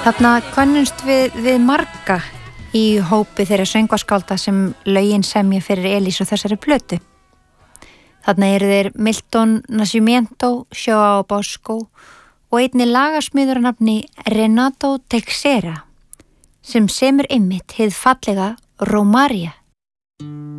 Þarna könnumst við marga í hópi þeirra söngvaskálda sem lögin semja fyrir Elísu þessari plötu. Þarna eru þeir Milton Nascimento, João Bosco og einni lagasmiður að nafni Renato Teixeira sem semur einmitt hið fallega Romaria.